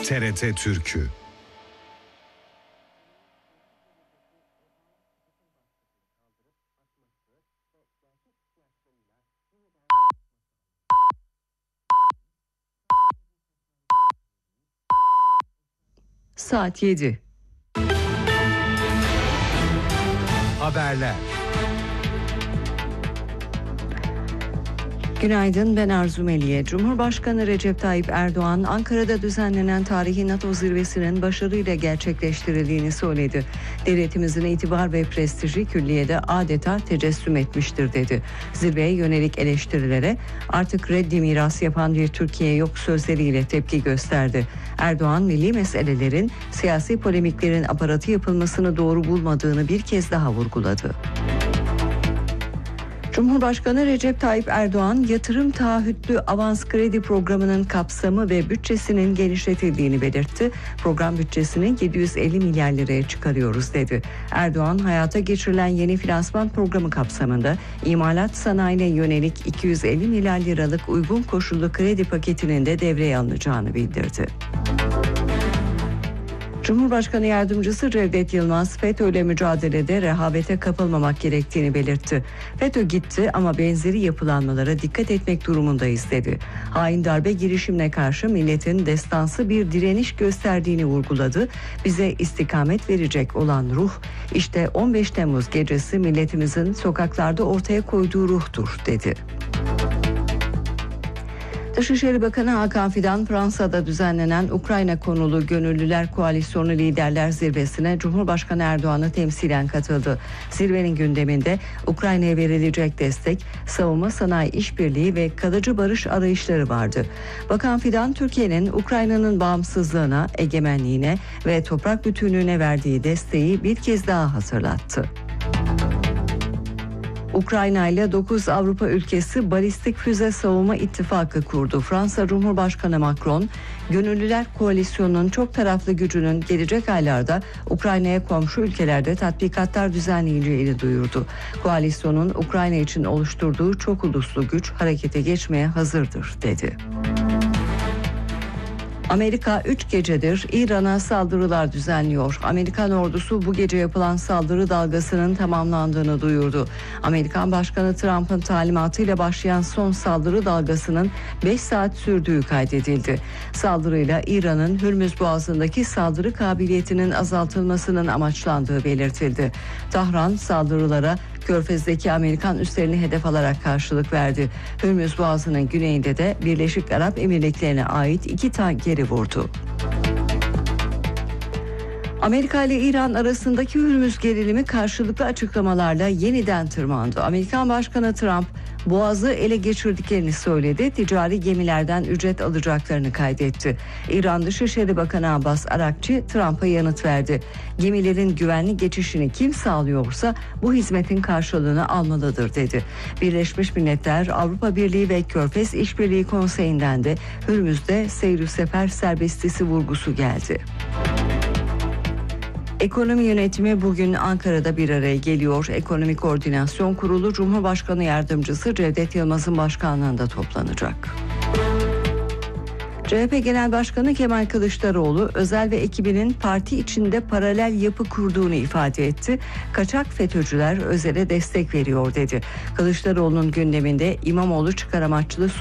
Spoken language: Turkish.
TRT Türkü. Saat 7. Haberler. Günaydın, ben Arzu Meliye. Cumhurbaşkanı Recep Tayyip Erdoğan, Ankara'da düzenlenen tarihi NATO zirvesinin başarıyla gerçekleştirildiğini söyledi. Devletimizin itibar ve prestiji külliyede adeta tecessüm etmiştir dedi. Zirveye yönelik eleştirilere artık reddi miras yapan bir Türkiye yok sözleriyle tepki gösterdi. Erdoğan, milli meselelerin siyasi polemiklerin aparatı yapılmasını doğru bulmadığını bir kez daha vurguladı. Cumhurbaşkanı Recep Tayyip Erdoğan, yatırım taahhütlü avans kredi programının kapsamı ve bütçesinin genişletildiğini belirtti. Program bütçesini 750 milyar liraya çıkarıyoruz dedi. Erdoğan, hayata geçirilen yeni finansman programı kapsamında imalat sanayine yönelik 250 milyar liralık uygun koşullu kredi paketinin de devreye alınacağını bildirdi. Cumhurbaşkanı Yardımcısı Cevdet Yılmaz, FETÖ'yle mücadelede rehavete kapılmamak gerektiğini belirtti. FETÖ gitti ama benzeri yapılanmalara dikkat etmek durumundayız dedi. Hain darbe girişimine karşı milletin destansı bir direniş gösterdiğini vurguladı. Bize istikamet verecek olan ruh, işte 15 Temmuz gecesi milletimizin sokaklarda ortaya koyduğu ruhtur dedi. Dışişleri Bakanı Hakan Fidan, Fransa'da düzenlenen Ukrayna konulu Gönüllüler Koalisyonu Liderler Zirvesi'ne Cumhurbaşkanı Erdoğan'ı temsilen katıldı. Zirvenin gündeminde Ukrayna'ya verilecek destek, savunma sanayi işbirliği ve kalıcı barış arayışları vardı. Bakan Fidan, Türkiye'nin Ukrayna'nın bağımsızlığına, egemenliğine ve toprak bütünlüğüne verdiği desteği bir kez daha hatırlattı. Ukrayna ile 9 Avrupa ülkesi balistik füze savunma ittifakı kurdu. Fransa Cumhurbaşkanı Macron, Gönüllüler Koalisyonu'nun çok taraflı gücünün gelecek aylarda Ukrayna'ya komşu ülkelerde tatbikatlar düzenleyeceğini duyurdu. Koalisyonun Ukrayna için oluşturduğu çok uluslu güç harekete geçmeye hazırdır dedi. Amerika 3 gecedir İran'a saldırılar düzenliyor. Amerikan ordusu bu gece yapılan saldırı dalgasının tamamlandığını duyurdu. Amerikan Başkanı Trump'ın talimatıyla başlayan son saldırı dalgasının 5 saat sürdüğü kaydedildi. Saldırıyla İran'ın Hürmüz Boğazı'ndaki saldırı kabiliyetinin azaltılmasının amaçlandığı belirtildi. Tahran saldırılara Körfez'deki Amerikan üslerini hedef alarak karşılık verdi. Hürmüz Boğazı'nın güneyinde de Birleşik Arap Emirlikleri'ne ait 2 tankeri vurdu. Amerika ile İran arasındaki Hürmüz gerilimi karşılıklı açıklamalarla yeniden tırmandı. Amerikan Başkanı Trump, Boğaz'ı ele geçirdiklerini söyledi, ticari gemilerden ücret alacaklarını kaydetti. İran Dışişleri Bakanı Abbas Arakçı Trump'a yanıt verdi. Gemilerin güvenli geçişini kim sağlıyorsa bu hizmetin karşılığını almalıdır dedi. Birleşmiş Milletler, Avrupa Birliği ve Körfez İşbirliği Konseyi'nden de Hürmüz'de seyr-ü sefer serbestisi vurgusu geldi. Ekonomi yönetimi bugün Ankara'da bir araya geliyor. Ekonomi Koordinasyon Kurulu Cumhurbaşkanı Yardımcısı Cevdet Yılmaz'ın başkanlığında toplanacak. CHP Genel Başkanı Kemal Kılıçdaroğlu, Özel ve ekibinin parti içinde paralel yapı kurduğunu ifade etti. Kaçak FETÖ'cüler Özel'e destek veriyor dedi. Kılıçdaroğlu'nun gündeminde İmamoğlu çıkar amaçlı